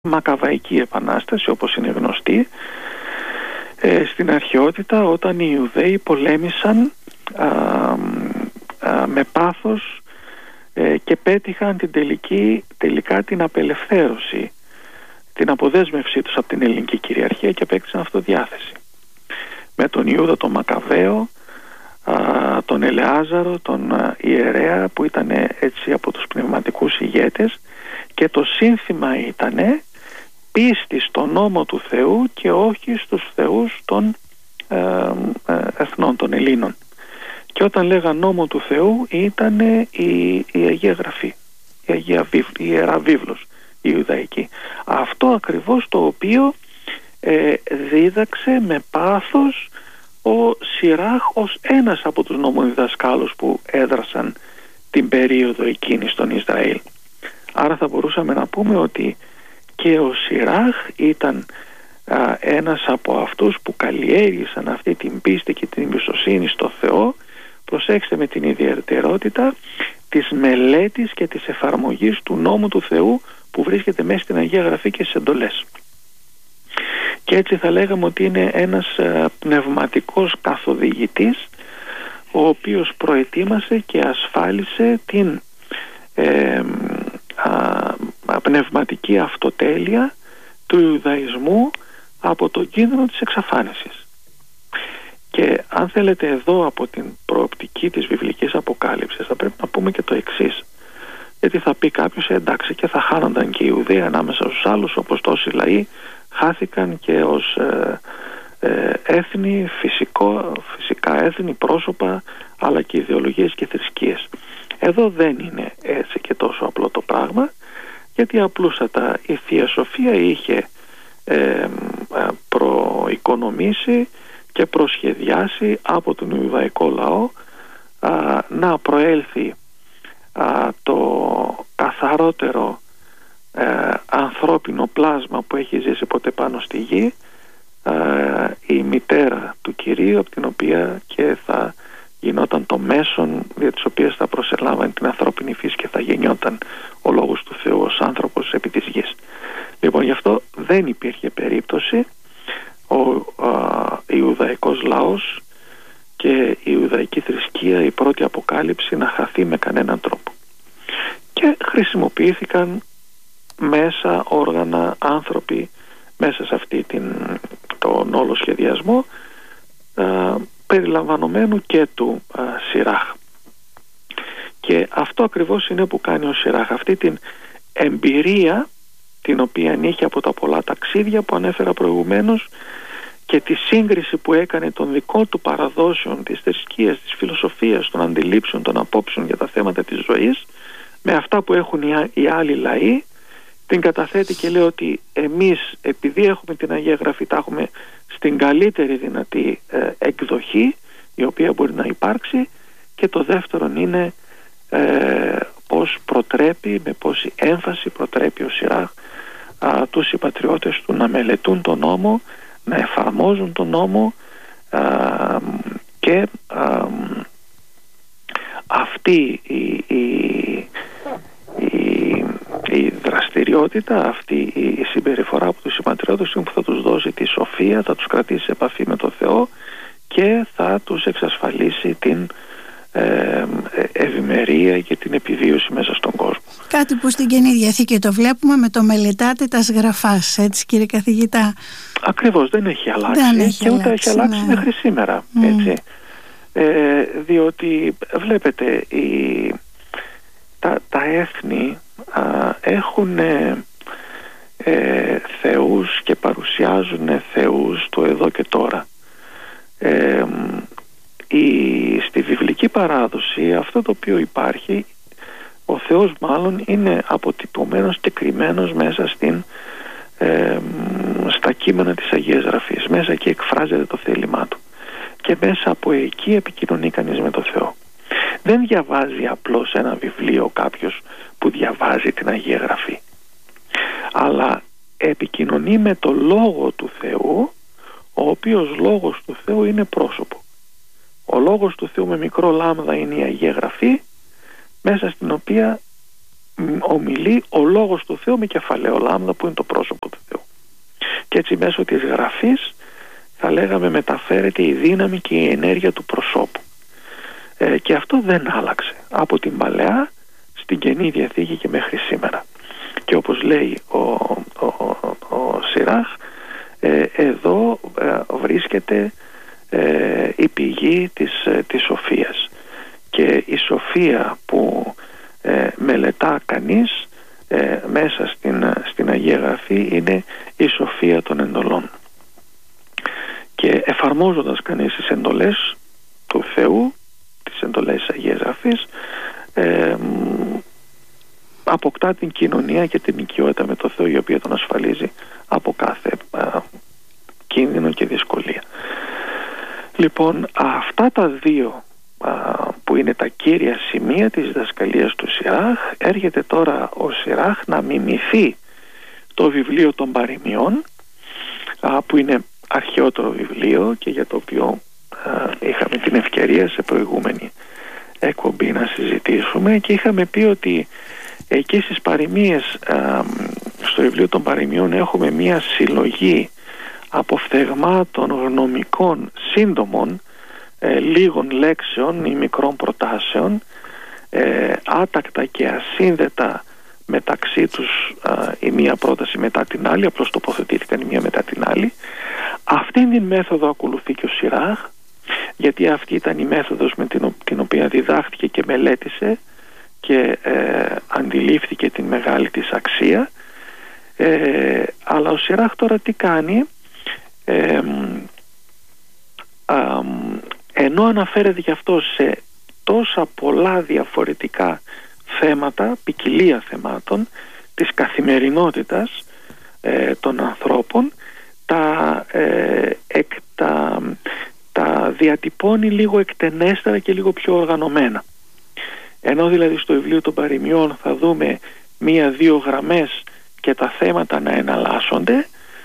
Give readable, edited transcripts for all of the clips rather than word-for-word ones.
Μακαβαϊκή Επανάσταση, όπως είναι γνωστή, στην αρχαιότητα, όταν οι Ιουδαίοι πολέμησαν με πάθος και πέτυχαν τελικά την απελευθέρωση, την αποδέσμευσή τους από την ελληνική κυριαρχία και απέκτησαν αυτοδιάθεση. Με τον Ιούδα τον Μακαβαίο, τον Ελεάζαρο, τον ιερέα, που ήταν έτσι από τους πνευματικούς ηγέτες, και το σύνθημα ήτανε πίστη στον νόμο του Θεού και όχι στους θεούς των εθνών, των Ελλήνων. Και όταν λέγαν νόμο του Θεού ήταν η Αγία Γραφή, η Ιερά Βίβλος, η Ιουδαϊκή. Αυτό ακριβώς το οποίο δίδαξε με πάθος ο Σιράχ ως ένας από τους νομοδιδασκάλους που έδρασαν την περίοδο εκείνη στον Ισραήλ. Άρα θα μπορούσαμε να πούμε ότι και ο Σιράχ ήταν ένας από αυτούς που καλλιέργησαν αυτή την πίστη και την εμπιστοσύνη στο Θεό. Προσέξτε, με την ιδιαιτερότητα της μελέτης και της εφαρμογής του νόμου του Θεού που βρίσκεται μέσα στην Αγία Γραφή και στις εντολές. Και έτσι θα λέγαμε ότι είναι ένας πνευματικός καθοδηγητής, ο οποίος προετοίμασε και ασφάλισε την πνευματική αυτοτέλεια του Ιουδαϊσμού από τον κίνδυνο της εξαφάνισης. Και αν θέλετε, εδώ από την προοπτική της βιβλικής αποκάλυψης θα πρέπει να πούμε και το εξής, γιατί θα πει κάποιος εντάξει, και θα χάνονταν και οι Ιουδαίοι ανάμεσα στους άλλους, όπως τόσοι λαοί χάθηκαν και ως έθνη, φυσικά έθνη, πρόσωπα, αλλά και ιδεολογίες και θρησκείες. Εδώ δεν είναι έτσι και τόσο απλό το πράγμα, γιατί απλούστατα η Θεία Σοφία είχε προοικονομήσει και προσχεδιάσει από τον Ιουδαϊκό λαό να προέλθει το καθαρότερο ανθρώπινο πλάσμα που έχει ζήσει ποτέ πάνω στη γη, η μητέρα του Κυρίου, από την οποία και θα γινόταν το μέσον δια της οποίας θα προσελάμβανε την ανθρώπινη φύση και θα γεννιόταν ο Λόγος του Θεού ως άνθρωπος επί της γης. Λοιπόν, γι' αυτό δεν υπήρχε περίπτωση ο Ιουδαϊκός λαός και η Ιουδαϊκή θρησκεία, η πρώτη αποκάλυψη, να χαθεί με κανέναν τρόπο. Και χρησιμοποιήθηκαν μέσα, όργανα, άνθρωποι μέσα σε αυτή τον όλο σχεδιασμό, περιλαμβανομένου και του Σιράχ. Και αυτό ακριβώς είναι που κάνει ο Σιράχ, αυτή την εμπειρία την οποία είχε από τα πολλά ταξίδια που ανέφερα προηγουμένως και τη σύγκριση που έκανε των δικών του παραδόσεων, της θρησκείας, της φιλοσοφίας, των αντιλήψεων, των απόψεων για τα θέματα της ζωής με αυτά που έχουν οι άλλοι λαοί, την καταθέτει και λέει ότι εμείς, επειδή έχουμε την Αγία Γραφή, τα έχουμε στην καλύτερη δυνατή εκδοχή η οποία μπορεί να υπάρξει, και το δεύτερον είναι πως προτρέπει, με πόση έμφαση προτρέπει ο Σιράχ τους συμπατριώτες του να μελετούν τον νόμο, να εφαρμόζουν τον νόμο, και αυτή η δραστηριότητα, αυτή η συμπεριφορά από τους συμπατριώτες που θα τους δώσει τη σοφία, θα τους κρατήσει σε επαφή με το Θεό και θα τους εξασφαλίσει την ευημερία και την επιβίωση μέσα στον κόσμο. Κάτι που στην Καινή Διαθήκη το βλέπουμε με το μελετάτε τας γραφάς, έτσι κύριε καθηγητά. Ακριβώς, δεν έχει αλλάξει και ούτε έχει αλλάξει μέχρι σήμερα, έτσι. Διότι βλέπετε τα έθνη έχουν θεούς και παρουσιάζουν θεούς το εδώ και τώρα. Στη βιβλική παράδοση αυτό το οποίο υπάρχει, ο Θεός μάλλον είναι αποτυπωμένος και κρυμμένος μέσα στα κείμενα της Αγίας Γραφής. Μέσα εκεί εκφράζεται το θέλημά του και μέσα από εκεί επικοινωνεί κανείς με το Θεό. Δεν διαβάζει απλώς ένα βιβλίο κάποιος που διαβάζει την Αγία Γραφή, αλλά επικοινωνεί με το Λόγο του Θεού, ο οποίος Λόγος του Θεού είναι πρόσωπο. Ο Λόγος του Θεού με μικρό λάμδα είναι η Αγία Γραφή, μέσα στην οποία ομιλεί ο Λόγος του Θεού με κεφαλαίο λάμδα, που είναι το πρόσωπο του Θεού. Και έτσι μέσω της γραφής θα λέγαμε μεταφέρεται η δύναμη και η ενέργεια του προσώπου. Και αυτό δεν άλλαξε από την Παλαιά στην Καινή Διαθήκη και μέχρι σήμερα. Και όπως λέει ο Σιράχ, εδώ βρίσκεται η πηγή της σοφίας. Και η σοφία που μελετά κανείς μέσα στην Αγία Γραφή είναι η σοφία των εντολών. Και εφαρμόζοντας κανείς τις εντολές του Θεού, τις εντολές της Αγίας Γραφής, αποκτά την κοινωνία και την οικειότητα με το Θεό, η οποία τον ασφαλίζει από κάθε κίνδυνο και δυσκολία. Λοιπόν, αυτά τα δύο που είναι τα κύρια σημεία της διδασκαλίας του Σιράχ, έρχεται τώρα ο Σιράχ να μιμηθεί το βιβλίο των Παροιμιών, που είναι αρχαιότερο βιβλίο και για το οποίο είχαμε την ευκαιρία σε προηγούμενη εκπομπή να συζητήσουμε, και είχαμε πει ότι εκεί στις παροιμίες, στο βιβλίο των Παροιμιών, έχουμε μία συλλογή αποφθεγμάτων γνωμικών σύντομων, λίγων λέξεων ή μικρών προτάσεων, άτακτα και ασύνδετα μεταξύ τους, η μία πρόταση μετά την άλλη, απλώς τοποθετήθηκαν η μία μετά την άλλη. Αυτήν την μέθοδο ακολουθεί και ο Σιράχ, γιατί αυτή ήταν η μέθοδος με την οποία διδάχτηκε και μελέτησε και αντιλήφθηκε την μεγάλη της αξία. Αλλά ο Σιράχ τώρα τι κάνει? Ενώ αναφέρεται γι' αυτό σε τόσα πολλά διαφορετικά θέματα, ποικιλία θεμάτων της καθημερινότητας των ανθρώπων, τα διατυπώνει λίγο εκτενέστερα και λίγο πιο οργανωμένα. Ενώ δηλαδή στο βιβλίο των Παροιμιών θα δούμε 1-2 γραμμές και τα θέματα να εναλλάσσονται,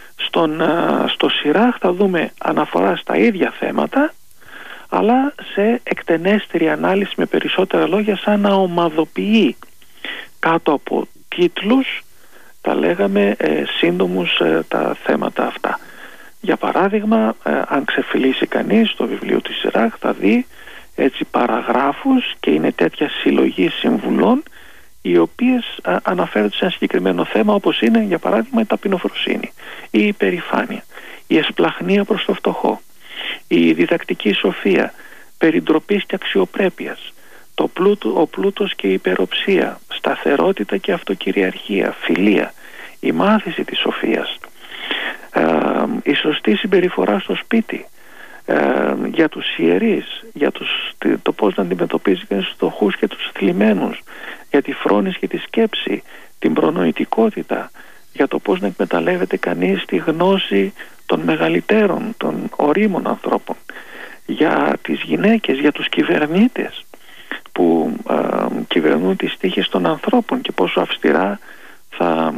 στο Σιράχ θα δούμε αναφορά στα ίδια θέματα, αλλά σε εκτενέστερη ανάλυση με περισσότερα λόγια, σαν να ομαδοποιεί κάτω από τίτλους, τα λέγαμε, σύντομους, τα θέματα αυτά. Για παράδειγμα, αν ξεφυλίσει κανείς το βιβλίο του Σιράχ, θα δει έτσι παραγράφους, και είναι τέτοια συλλογή συμβουλών οι οποίες αναφέρονται σε ένα συγκεκριμένο θέμα, όπως είναι για παράδειγμα η ταπεινοφροσύνη, η υπερηφάνεια, η εσπλαχνία προς το φτωχό, η διδακτική σοφία, περί ντροπής και αξιοπρέπειας, ο πλούτος και η υπεροψία, σταθερότητα και αυτοκυριαρχία, φιλία, η μάθηση της σοφίας, η σωστή συμπεριφορά στο σπίτι, για τους ιερείς, για το πώς να αντιμετωπίζει τους φτωχούς και τους θλιμμένους, για τη φρόνηση και τη σκέψη, την προνοητικότητα, για το πώς να εκμεταλλεύεται κανείς τη γνώση των μεγαλύτερων, των ορίμων ανθρώπων, για τις γυναίκες, για τους κυβερνήτες που κυβερνούν τις τύχες των ανθρώπων και πόσο αυστηρά θα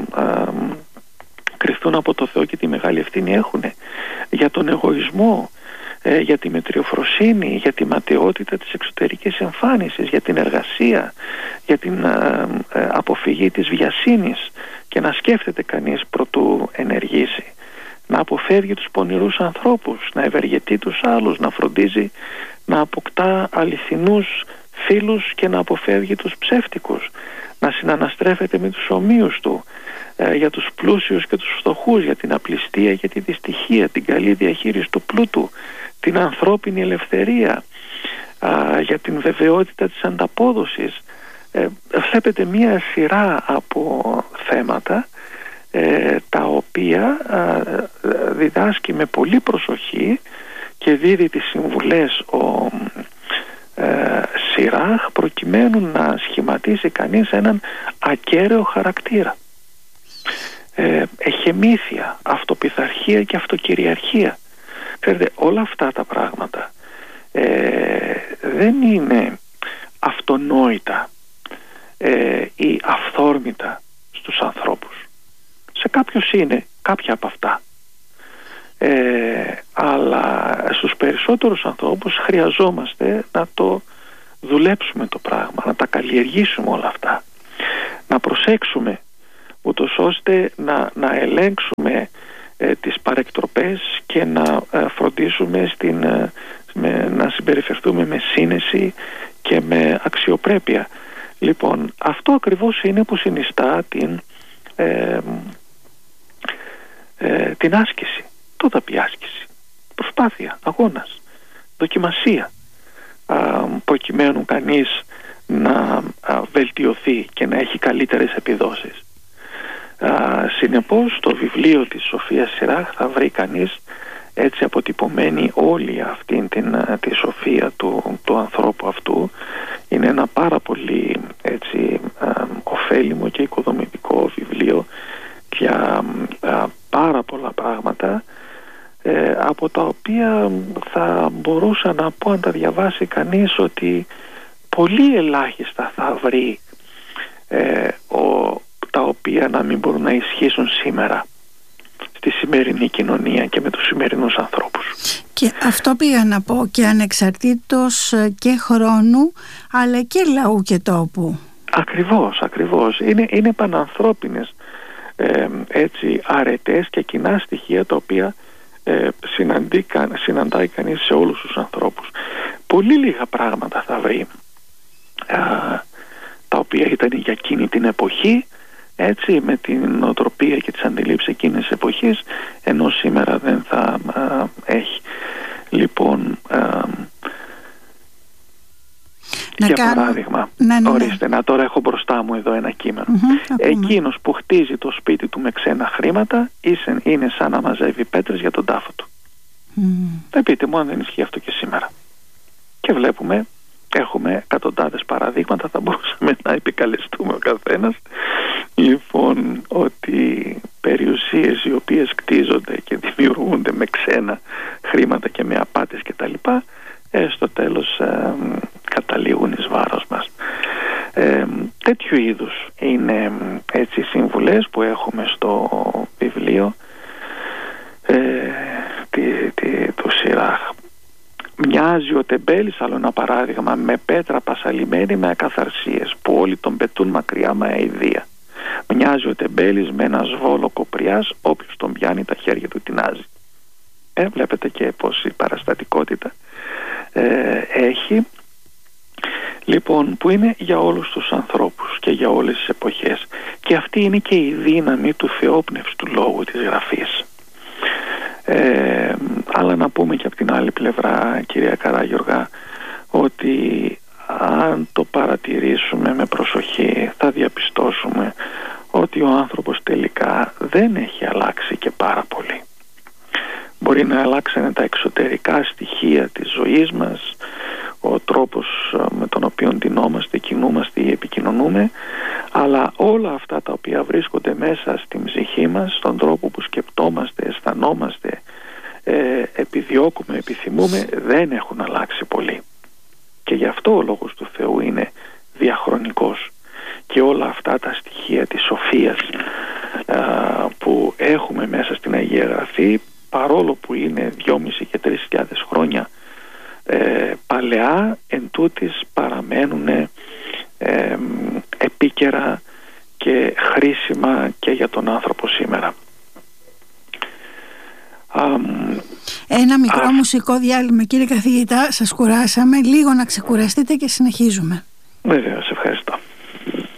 κριθούν από το Θεό και τη μεγάλη ευθύνη έχουν, για τον εγωισμό, για τη μετριοφροσύνη, για τη ματαιότητα της εξωτερικής εμφάνισης, για την εργασία, για την αποφυγή της βιασύνης, και να σκέφτεται κανείς προτού ενεργήσει, να αποφεύγει τους πονηρούς ανθρώπους, να ευεργετεί τους άλλους, να φροντίζει να αποκτά αληθινούς φίλους και να αποφεύγει τους ψεύτικους, να συναναστρέφεται με τους ομοίους του, για τους πλούσιους και τους φτωχούς, για την απληστία και τη δυστυχία, την καλή διαχείριση του πλούτου, την ανθρώπινη ελευθερία, για την βεβαιότητα της ανταπόδοσης. Βλέπετε μία σειρά από θέματα τα οποία διδάσκει με πολύ προσοχή και δίδει τις συμβουλές ο Σιράχ, προκειμένου να σχηματίσει κανείς έναν ακέραιο χαρακτήρα, εχεμήθεια, αυτοπιθαρχία και αυτοκυριαρχία. Ξέρετε, όλα αυτά τα πράγματα δεν είναι αυτονόητα ή αυθόρμητα στους ανθρώπους. Σε κάποιους είναι κάποια από αυτά, αλλά στους περισσότερους ανθρώπους χρειαζόμαστε να το δουλέψουμε το πράγμα, να τα καλλιεργήσουμε όλα αυτά, να προσέξουμε ούτως ώστε να ελέγξουμε τις παρεκτροπές και να φροντίσουμε να συμπεριφερθούμε με σύνεση και με αξιοπρέπεια. Λοιπόν, αυτό ακριβώς είναι που συνιστά την άσκηση, τόταπη άσκηση, προσπάθεια, αγώνας, δοκιμασία, προκειμένου κανείς να βελτιωθεί και να έχει καλύτερες επιδόσεις. Συνεπώς, στο βιβλίο της Σοφίας Σιράχ θα βρει κανείς έτσι αποτυπωμένη όλη αυτή τη σοφία του ανθρώπου αυτού. Είναι ένα πάρα πολύ έτσι ωφέλιμο και οικοδομητικό βιβλίο για πάρα πολλά πράγματα, από τα οποία θα μπορούσα να πω, αν τα διαβάσει κανείς, ότι πολύ ελάχιστα θα βρει τα οποία να μην μπορούν να ισχύσουν σήμερα στη σημερινή κοινωνία και με τους σημερινούς ανθρώπους. Και αυτό πήγα να πω, και ανεξαρτήτως και χρόνου αλλά και λαού και τόπου. Ακριβώς. Είναι πανανθρώπινες έτσι αρετές και κοινά στοιχεία τα οποία συναντάει κανείς σε όλους τους ανθρώπους. Πολύ λίγα πράγματα θα βρει τα οποία ήταν για εκείνη την εποχή, έτσι, με την νοοτροπία και τις αντιλήψεις εκείνης της εποχής, ενώ σήμερα δεν θα έχει. Λοιπόν, για παράδειγμα, ορίστε, τώρα έχω μπροστά μου εδώ ένα κείμενο. Εκείνος που χτίζει το σπίτι του με ξένα χρήματα είναι σαν να μαζεύει πέτρες για τον τάφο του. Θα πείτε μου αν δεν ισχύει αυτό και σήμερα. Και βλέπουμε, έχουμε εκατοντάδες παραδείγματα, θα μπορούσαμε να επικαλεστούμε ο καθένας. Λοιπόν, ότι περιουσίες οι οποίες κτίζονται και δημιουργούνται με ξένα χρήματα και με απάτες κτλ, στο τέλος καταλήγουν εις βάρος μας. Τέτοιου είδους είναι έτσι συμβουλές που έχουμε στο βιβλίο του Σιράχ. Μοιάζει ο τεμπέλης, άλλο ένα παράδειγμα, με πέτρα πασαλιμένη με ακαθαρσίες που όλοι τον πετούν μακριά με αηδία. Μοιάζει ο τεμπέλης με ένα σβόλο κοπριάς, όποιος τον πιάνει τα χέρια του τεινάζει. Βλέπετε και πως η παραστατικότητα έχει, λοιπόν, που είναι για όλους τους ανθρώπους και για όλες τις εποχές. Και αυτή είναι και η δύναμη του θεόπνευστου λόγου της γραφής. Αλλά να πούμε και από την άλλη πλευρά, κυρία Καράγιοργα, ότι αν το παρατηρήσουμε με προσοχή θα διαπιστώσουμε ότι ο άνθρωπος τελικά δεν έχει αλλάξει και πάρα πολύ. Μπορεί να αλλάξουν τα εξωτερικά στοιχεία της ζωής μας, ο τρόπος με τον οποίο ντυνόμαστε, κινούμαστε ή επικοινωνούμε, αλλά όλα αυτά τα οποία βρίσκονται μέσα στην ψυχή μας, στον τρόπο που σκεπτόμαστε, αισθανόμαστε, επιδιώκουμε, επιθυμούμε, δεν έχουν αλλάξει πολύ. Και γι' αυτό ο Λόγος του Θεού είναι διαχρονικός. Και όλα αυτά τα στοιχεία της σοφίας που έχουμε μέσα στην Αγία Γραφή, παρόλο που είναι 2.500 και 3.000 χρόνια παλαιά, εν τούτης παραμένουν επίκαιρα και χρήσιμα και για τον άνθρωπο σήμερα. Ένα μικρό μουσικό διάλειμμα, κύριε καθηγητά, σας κουράσαμε. Λίγο να ξεκουραστείτε και συνεχίζουμε. Βεβαίως, ευχαριστώ.